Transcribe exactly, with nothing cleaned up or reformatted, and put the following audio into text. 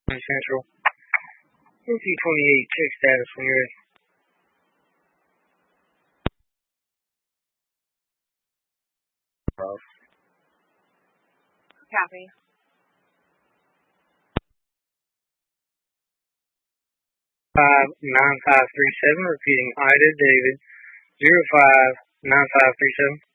Central. N C twenty-eight, check status when you're ready. Copy. Five nine five three seven, repeating Ida David zero five nine five three seven.